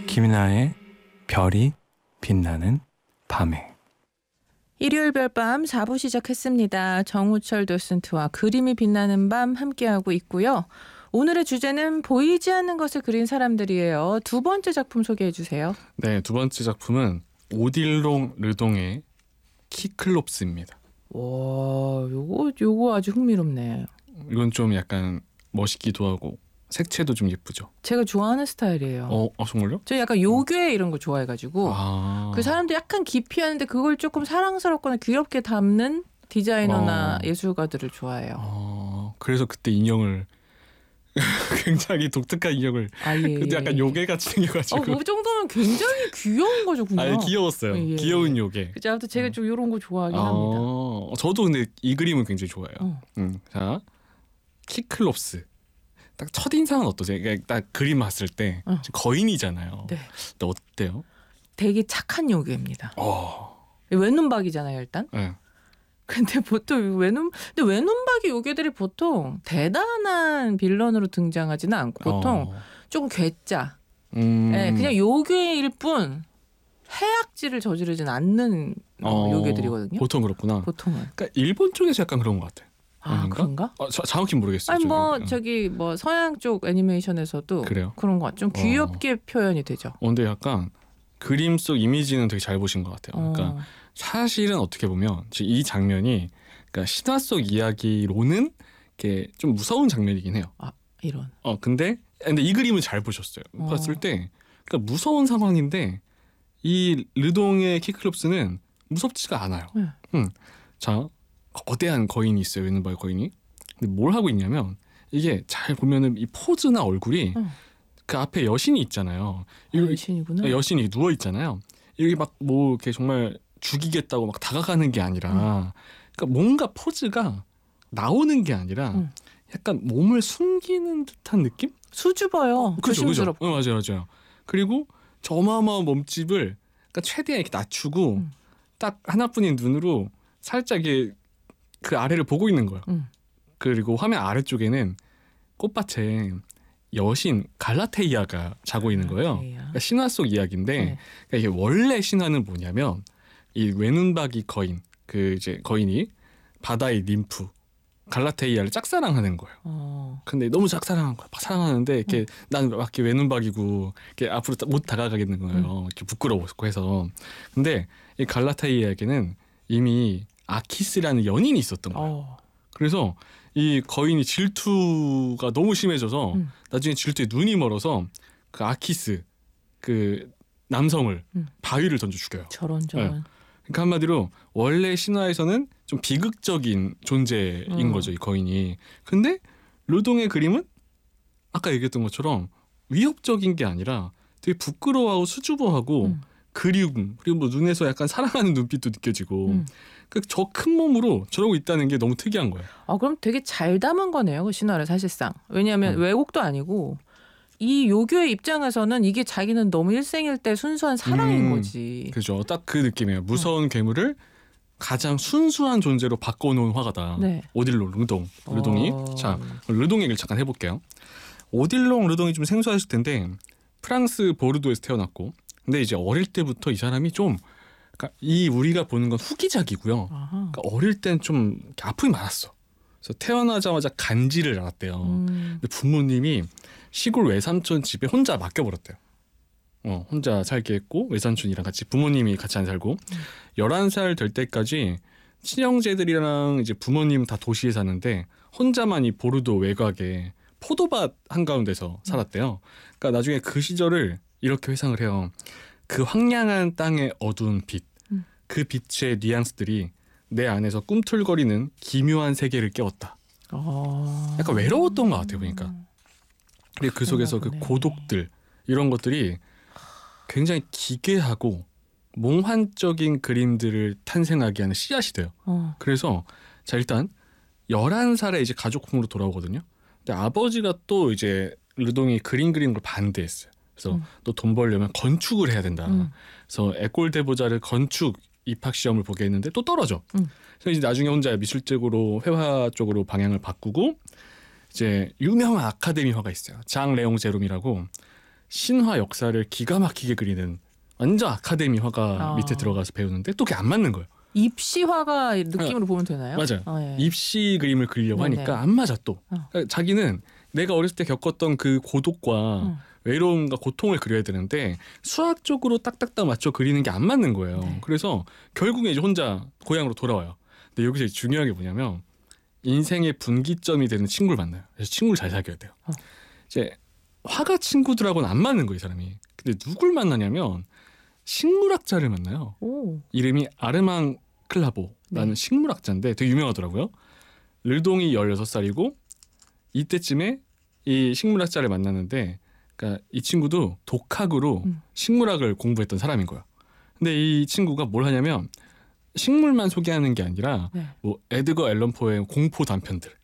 김이나의 별이 빛나는 밤에. 일요일 별밤 4부 시작했습니다. 정우철 도슨트와 그림이 빛나는 밤 함께하고 있고요. 오늘의 주제는 보이지 않는 것을 그린 사람들이에요. 두 번째 작품 소개해 주세요. 네, 두 번째 작품은 오딜롱 르동의 키클롭스입니다. 와, 요거 아주 흥미롭네. 이건 좀 약간 멋있기도 하고 색채도 좀 예쁘죠. 제가 좋아하는 스타일이에요. 정말요? 저 약간 요괴 이런 거 좋아해가지고 그 사람들 약간 기피하는데 그걸 조금 사랑스럽거나 귀엽게 담는 디자이너나 예술가들을 좋아해요. 그래서 그때 인형을 굉장히 독특한 인형을 근데 약간 요괴같이 생겨가지고 그 정도면 굉장히 귀여운 거죠. 그냥. 귀여웠어요. 예. 귀여운 요괴. 그죠. 아무튼 제가 좀 이런 거 좋아하긴 합니다. 저도 근데 이 그림은 굉장히 좋아해요. 자, 키클롭스. 딱 첫인상은 어떠세요? 그러니까 딱 그림 봤을 때 거인이잖아요. 네. 근데 어때요? 되게 착한 요괴입니다. 외눈박이잖아요, 일단. 네. 근데 보통 외눈박이 요괴들이 보통 대단한 빌런으로 등장하지는 않고 보통 조금 괴짜. 네, 그냥 요괴일 뿐 해악질을 저지르진 않는 요괴들이거든요. 보통 그렇구나. 보통은. 그러니까 일본 쪽에서 약간 그런 것 같아요. 그런가? 정확히 모르겠어요. 아니 저기 서양 쪽 애니메이션에서도 그래요? 그런 것 같아요. 좀 귀엽게 표현이 되죠. 근데 약간 그림 속 이미지는 되게 잘 보신 것 같아요. 그러니까 사실은 어떻게 보면 이 장면이 그러니까 신화 속 이야기로는 이게 좀 무서운 장면이긴 해요. 이런. 근데 이 그림은 잘 보셨어요. 봤을 때 그러니까 무서운 상황인데 이 르동의 키클롭스는 무섭지가 않아요. 자, 거대한 거인이 있어요. 외눈박이 거인이. 근데 뭘 하고 있냐면 이게 잘 보면은 이 포즈나 얼굴이 그 앞에 여신이 있잖아요. 여신이구나. 여신이 누워 있잖아요. 이게 막 뭐 이렇게 정말 죽이겠다고 막 다가가는 게 아니라 그러니까 뭔가 포즈가 나오는 게 아니라 약간 몸을 숨기는 듯한 느낌? 수줍어요. 그죠. 조심스럽고. 맞아요. 그리고 저 어마어마한 몸집을 그러니까 최대한 이렇게 낮추고 딱 하나뿐인 눈으로 살짝 이게 그 아래를 보고 있는 거예요. 그리고 화면 아래쪽에는 꽃밭에 여신 갈라테이아가 자고 있는 거예요. 그러니까 신화 속 이야기인데 그러니까 이게 원래 신화는 뭐냐면 이 외눈박이 거인 그 이제 거인이 바다의 ним프 갈라테이아를 짝사랑하는 거예요. 근데 너무 짝사랑한 거야. 막 사랑하는데 이렇게 난 막 이렇게 외눈박이고 이렇게 앞으로 못 다가가겠는 거예요. 이렇게 부끄러웠고 해서. 근데 이 갈라테이아에게는 이미 아키스라는 연인이 있었던 거예요. 그래서 이 거인이 질투가 너무 심해져서 나중에 질투에 눈이 멀어서 그 아키스 그 남성을 바위를 던져 죽여요. 저런. 그러니까 한마디로 원래 신화에서는 좀 비극적인 존재인 거죠, 이 거인이. 근데 르동의 그림은 아까 얘기했던 것처럼 위협적인 게 아니라 되게 부끄러워하고 수줍어하고 그리움 그리고 뭐 눈에서 약간 사랑하는 눈빛도 느껴지고 저 큰 몸으로 저러고 있다는 게 너무 특이한 거예요. 그럼 되게 잘 담은 거네요, 그 신화를 사실상. 왜냐하면 왜곡도 아니고 이 요괴의 입장에서는 이게 자기는 너무 일생일대 순수한 사랑인 거지. 그죠. 딱 그 느낌이에요. 무서운 괴물을 가장 순수한 존재로 바꿔놓은 화가다. 네. 오딜롱 르동이. 자, 르동 얘기를 잠깐 해볼게요. 오딜롱 르동이 좀 생소하실 텐데 프랑스 보르도에서 태어났고 근데 이제 어릴 때부터 이 사람이 좀 그러니까 이 우리가 보는 건 후기작이고요. 그러니까 어릴 땐 좀 아픔이 많았어. 그래서 태어나자마자 간지를 앓았대요. 근데 부모님이 시골 외삼촌 집에 혼자 맡겨버렸대요. 혼자 살게 했고 외삼촌이랑 같이 부모님이 같이 안 살고 11살 될 때까지 친형제들이랑 이제 부모님 다 도시에 사는데 혼자만 이 보르도 외곽에 포도밭 한가운데서 살았대요. 그러니까 나중에 그 시절을 이렇게 회상을 해요. 그 황량한 땅의 어두운 빛, 그 빛의 뉘앙스들이 내 안에서 꿈틀거리는 기묘한 세계를 깨웠다. 약간 외로웠던 것 같아요, 보니까. 그리고 그 속에서 그 고독들 이런 것들이 굉장히 기괴하고 몽환적인 그림들을 탄생하게 하는 씨앗이 돼요. 그래서 자 일단 11살에 이제 가족홈으로 돌아오거든요. 근데 아버지가 또 이제 르동이 그림 그리는 걸 반대했어요. 그래서 너 돈 벌려면 건축을 해야 된다. 그래서 에콜 데보자르 건축 입학 시험을 보게 했는데 또 떨어져. 그래서 이제 나중에 혼자 미술 쪽으로 회화 쪽으로 방향을 바꾸고 이제 유명한 아카데미 화가 있어요. 장 레옹 제롬이라고 신화 역사를 기가 막히게 그리는 완전 아카데미 화가 밑에 들어가서 배우는데 또 그게 안 맞는 거예요. 입시화가 느낌으로 보면 되나요? 맞아요. 예. 입시 그림을 그리려고 네네. 하니까 안 맞아 또. 그러니까 자기는 내가 어렸을 때 겪었던 그 고독과 외로움과 고통을 그려야 되는데 수학적으로 딱딱딱 맞춰 그리는 게 안 맞는 거예요. 네. 그래서 결국에 이제 혼자 고향으로 돌아와요. 근데 여기서 중요한 게 뭐냐면 인생의 분기점이 되는 친구를 만나요. 그래서 친구를 잘 사귀어야 돼요. 이제 화가 친구들하고는 안 맞는 거예요, 이 사람이. 근데 누굴 만나냐면 식물학자를 만나요. 오. 이름이 아르망 클라보라는 네. 식물학자인데 되게 유명하더라고요. 르동이 16살이고 이때쯤에 이 식물학자를 만났는데 그러니까 이 친구도 독학으로 식물학을 공부했던 사람인 거예요. 근데 이 친구가 뭘 하냐면 식물만 소개하는 게 아니라 네. 뭐 에드거 앨런 포의 공포 단편들